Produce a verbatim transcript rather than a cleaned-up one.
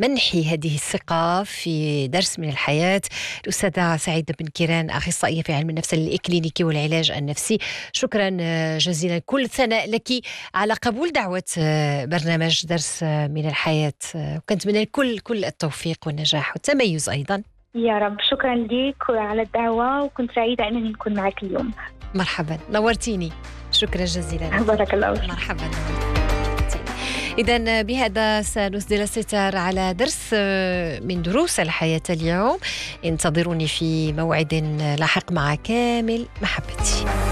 منح هذه الثقة في درس من الحياة الأستاذة سعيدة بن كيران، أخصائية في علم النفس الإكلينيكي والعلاج النفسي. شكرا جزيلا، كل ثناء لك على قبول دعوة برنامج درس من الحياة، وكنتمنى لكل كل التوفيق والنجاح والتميز أيضا. يا رب. شكرا لك على الدعوة، وكنت سعيدة أنني نكون معك اليوم. مرحبا، نورتيني، شكرا جزيلا. بارك الله فيك. مرحبا. إذن بهذا سنسدل الستار على درس من دروس الحياة اليوم. انتظروني في موعد لاحق مع كامل محبتي.